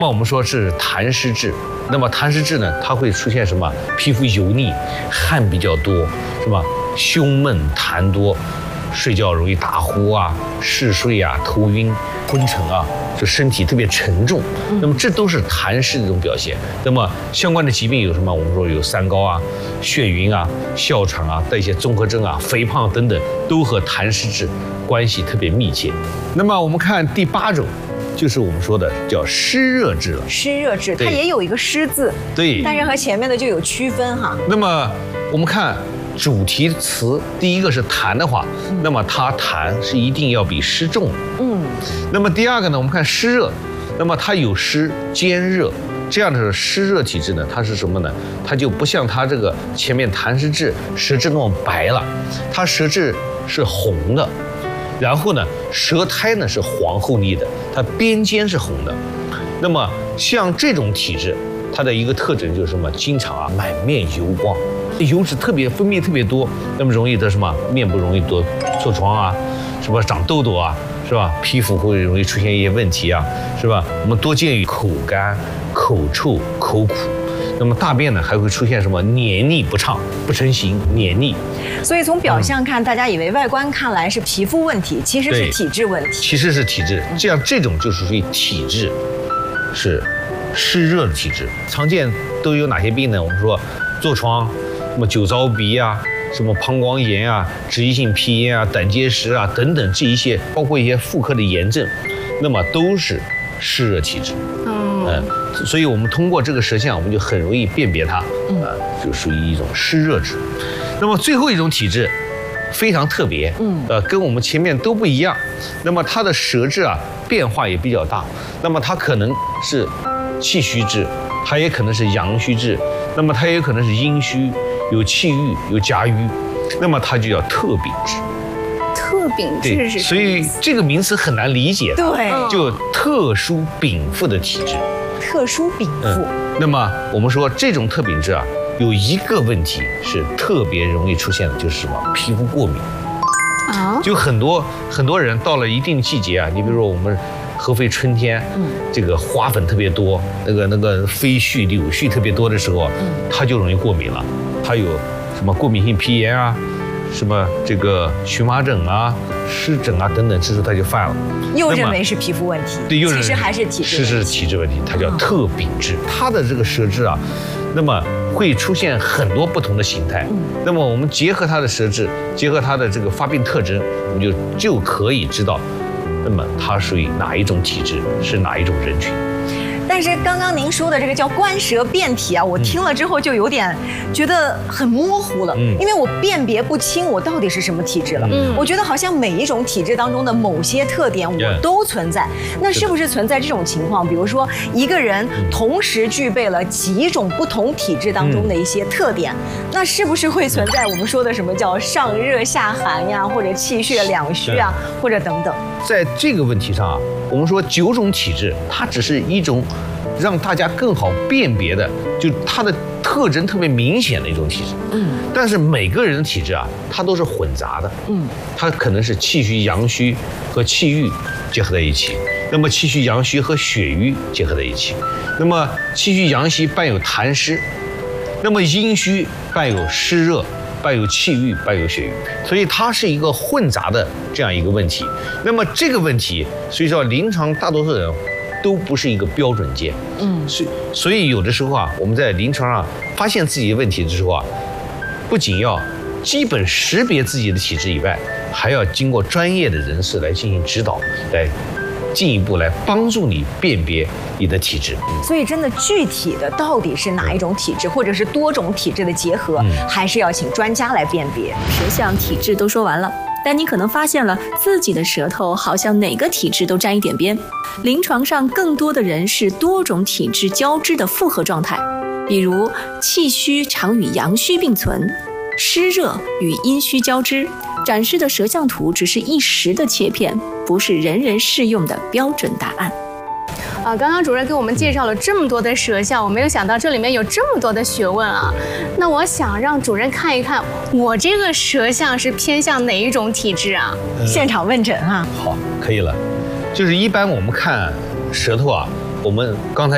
那我们说是痰湿质，那么痰湿质呢，它会出现什么？皮肤油腻，汗比较多，是吧？胸闷痰多，睡觉容易打呼啊，嗜睡啊，头晕、昏沉啊，就身体特别沉重。那么这都是痰湿的一种表现。那么相关的疾病有什么？我们说有三高啊、眩晕啊、哮喘啊、代谢综合征啊、肥胖等等，都和痰湿质关系特别密切。那么我们看第8种。就是我们说的叫湿热质了。 湿热质，它也有一个湿字， 对， 但是和前面的就有区分哈。 那么我们看主题词，第一个是痰的话，那么它痰是一定要比湿重的。那么第二个呢，我们看湿热，那么它有湿兼热，这样的湿热体质呢，它是什么呢？它就不像它这个前面痰湿质舌质那么白了，它舌质是红的。然后呢，舌苔呢是黄厚腻的，它边尖是红的。那么像这种体质，它的一个特征就是什么？经常满面油光，油脂分泌特别多，那么容易得什么？面部容易得痤疮啊，是吧？长痘痘啊，是吧？皮肤会容易出现一些问题啊，是吧？我们多见于口干、口臭、口苦。那么大便呢还会出现什么？黏腻不畅、不成形、黏腻。 所以从表象看，大家以为外观看来是皮肤问题，其实是体质问题。其实是体质，这种就是属于体质，是湿热的体质。常见都有哪些病呢？我们说痤疮，什么酒糟鼻啊，什么膀胱炎啊、脂溢性皮炎啊、胆结石啊等等这一些，包括一些妇科的炎症，那么都是湿热体质。所以我们通过这个舌象，我们就很容易辨别它，就属于一种湿热质。那么最后一种体质非常特别，跟我们前面都不一样。那么它的舌质变化也比较大。那么它可能是气虚质，它也可能是阳虚质，那么它也可能是阴虚，有气郁，有夹瘀，那么它就叫特禀质。 特禀质是， 所以这个名词很难理解。 对， 就特殊禀赋的体质。 特殊禀赋。 那么我们说这种特禀质有一个问题是特别容易出现的，就是什么？皮肤过敏。就很多人到了一定季节你比如说我们合肥春天，这个花粉特别多，那个飞絮、柳絮特别多的时候，它就容易过敏了。它有什么过敏性皮炎啊？什么这个荨麻疹啊、湿疹啊等等，这时候它就犯了， 又认为是皮肤问题， 对， 其实还是体质问题， 是体质问题，它叫特禀质。它的这个舌质那么会出现很多不同的形态。那么我们结合它的舌质，结合它的这个发病特征，我们就可以知道，那么它属于哪一种体质，是哪一种人群。 但是刚刚您说的这个叫观舌辨体我听了之后就有点觉得很模糊了，因为我辨别不清我到底是什么体质了。我觉得好像每一种体质当中的某些特点我都存在。那是不是存在这种情况？比如说一个人同时具备了几种不同体质当中的一些特点，那是不是会存在我们说的什么叫上热下寒呀，或者气血两虚或者等等？ 在这个问题上我们说9种体质，它只是一种让大家更好辨别的，就它的特征特别明显的一种体质。但是每个人的体质它都是混杂的。它可能是气虚、阳虚和气郁结合在一起，那么气虚、阳虚和血瘀结合在一起，那么气虚、阳虚伴有痰湿，那么阴虚伴有湿热，伴有气郁，伴有血瘀，所以它是一个混杂的这样一个问题。那么这个问题，所以说临床大多数人都不是一个标准件。所以有的时候我们在临床上发现自己的问题的时候不仅要基本识别自己的体质以外，还要经过专业的人士来进行指导，来进一步来帮助你辨别你的体质。 所以真的具体的到底是哪一种体质，或者是多种体质的结合，还是要请专家来辨别。 舌象体质都说完了，但你可能发现了自己的舌头好像哪个体质都沾一点边。临床上更多的人是多种体质交织的复合状态，比如气虚常与阳虚并存，湿热与阴虚交织。展示的舌象图只是一时的切片，不是人人适用的标准答案。 刚刚主任给我们介绍了这么多的舌象，我没有想到这里面有这么多的学问那我想让主任看一看，我这个舌象是偏向哪一种体质现场问诊好，可以了。就是一般我们看舌头我们刚才